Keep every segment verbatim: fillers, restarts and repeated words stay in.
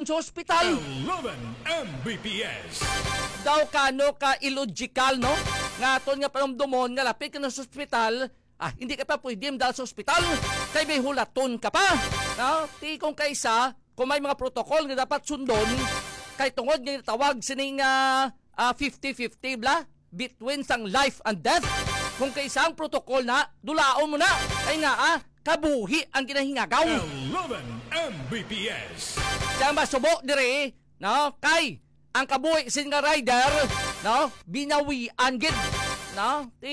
sa ospital. eleven M B P S. Daw kano ka illogical, no? Nga aton nga paramdumon nga lapit ka na sa ospital, ah, hindi ka pa pwede dahil sa ospital, kay may hulaton ka pa. No? Ti kung kaysa, kung may mga protocol nga dapat sundon, kay tungod nga tawag sining uh, uh, fifty fifty bla, between sang life and death. Kung kaysa ang protocol na, dulaon mo na, ay nga ah, kabuhi ang kinahingagaw. eleven M B P S. Diyan masubo dire, no? Kay ang kabuhi sin nga rider, no? Binawian gid, no? Ti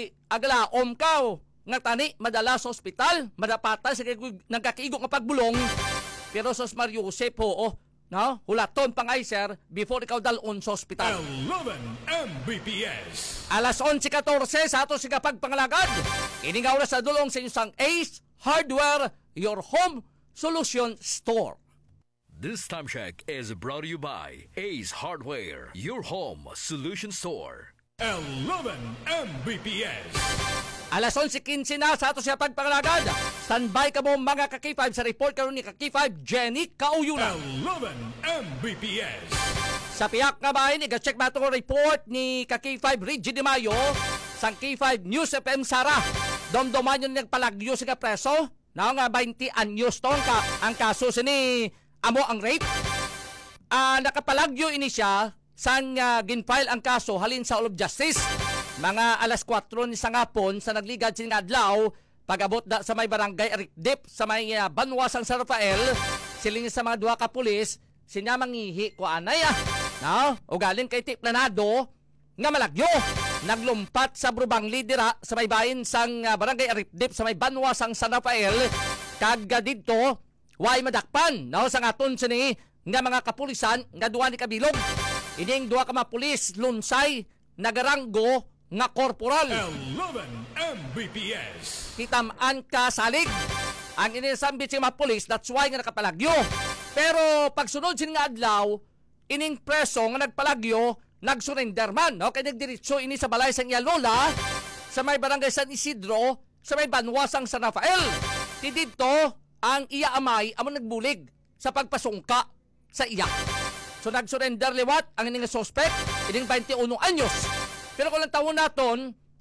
aglaom ka nga tani madala sa ospital, madapatan sa nagkakigo nga pagbulong. Pero sos Mario Jose po, oh, no? Hulaton pang ay sir before ikaw dalon sa ospital. eleven M B P S. Alas onse katorse sa ato siga pagpangalagad. Iningaw na sa dulong sa inyong Ace Hardware, your home solution store. This time check is brought to you by Ace Hardware, your home solution store. eleven M B P S. Alas onse kinse na sa ato siya pagpangalagad. Standby ka mo mga ka-K five sa report karon ni ka-K five Jenny Kauyuna. eleven M B P S. Sa piyak nga bahay, nag-check ba itong report ni ka-K five Reggie Di Mayo sa K five News F M Sara. Domdoman yung nagpalagyo sa preso na nga twenty anyos to ka, ang kaso sini amo ang rape. Uh, nakapalagyo ini siya sang uh, ginfile ang kaso halin sa All of Justice. Mga alas kwatro ni sangapon sa nagligad sining adlaw pag-abot da sa may barangay Arikdip sa may uh, Banwas ang San Rafael. Siling sa mga duha ka pulis sinya mangihi ko anay ah. No? O galing kay Tiplanado nga malagyo. Naglumpat sa Brubang Lidera sa may bahin sang uh, barangay Arikdip sa may Banwas ang San Rafael. Kagga dito way madakpan, no, sa aton sini nga mga kapulisan nga duha ni kabilog. Ining duha ka mga pulis lunsay nagaranggo nga korporal. eleven M B P S. Kitamaan ka salig. Ang inisambit si mga pulis, that's why nga nakapalagyo. Pero pagsunod sin nga adlaw, ining preso nga nagpalagyo, nagsurrender man, no? Kaya nagdiritso ini sa balay sang iya lola sa may barangay San Isidro sa may Banwasang San Rafael. Ti dito ang iya amay amo nagbulig sa pagpasungka sa iya. So nagsurrender liwat ang ining suspect, ining twenty-one anyos. Pero kung lang taon naton,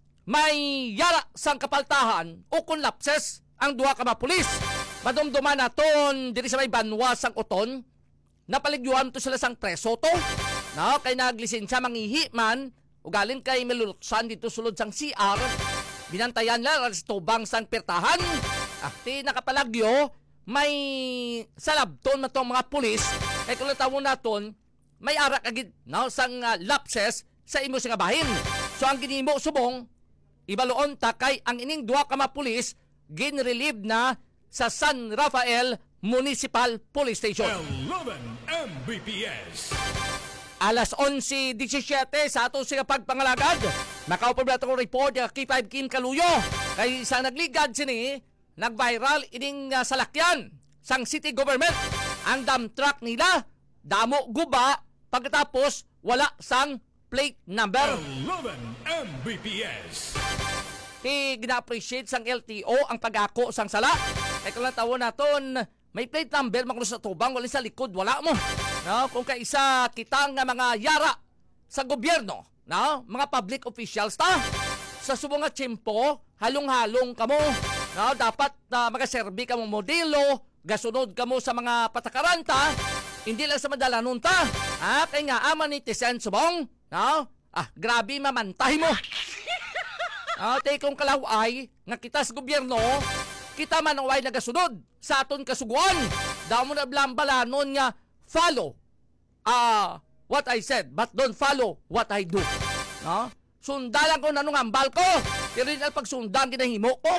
may yara sang kapaltahan o kung lapses ang duha ka mga pulis. Madumduman naton diri sa may Banwasang Uton, napaligyuhan to sila sang preso to. No, kay naglisensya mangihi man, ugaling kay meluluksan dito sulod sang C R. Binantayan lang sa tubang sang pertahan. Akti nakapalagyo, may salabton na itong mga pulis. Kaya kung natawon naton, may arak agad, no, sang uh, lapses sa imo nga bahin. So ang ginimo subong, ibaloon ta kay ang ining duha ka mga pulis, ginrelieve na sa San Rafael Municipal Police Station. eleven M B P S. Alas onse diecisiete sa ato siya pagpangalagad. Makaupo na itong report ng K five Kim Kaluyo. Kay sa nagligad sini, nag-viral ining uh, salakyan sang city government. Ang dump truck nila, damo guba, pagkatapos wala sang plate number. eleven M B P S. Ti gina-appreciate sang L T O ang pag-ako sang sala. Kaya kung lang tawon naton, may plate number makulo sa tubang, wala sa likod, wala mo. No? Kung kaisa kitang nga mga yara sa gobyerno, no? Mga public officials ta, sa subong nga tiyempo, halong-halong kamo. No? Dapat uh, magaserbi ka mo modelo, gasunod ka mo sa mga patakaranta, hindi lang sa madalanon ta. Ah, kaya nga ama ni Tisen subong, no? Ah, grabe mamantay mo. Ah, tay kung kalaway nga kita sa gobyerno, kita man ang way nagasunod sa aton kasuguan. Daw mo na blambalanon nga follow uh, what I said, but don't follow what I do. No? Sundalan ko nanong ambal ko, pero rin ang pagsundan kinahimo ko.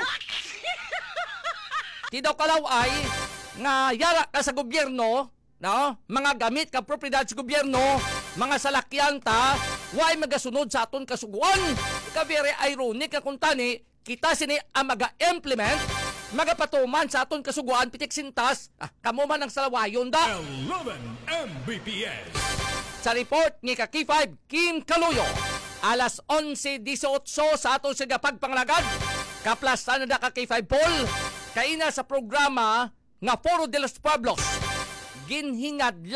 Di daw kalaway nga yara ka sa gobyerno, no? Mga gamit ka propriedad sa gobyerno, mga salakyan ta, why magasunod sa aton kasuguan. Ika very ironic nga kung tani, kita sini ang maga-implement, magapatuman sa aton kasuguan, pitik sintas, ah, kamo man ang salawayon da. eleven M B P S. Sa report ni ka K five Kim Kaluyo, alas onse dieciocho sa aton siga pagpanglagad, kaplasan na da ka K five Paul, kaina sa programa nga Foro de los Pueblos, ginhingad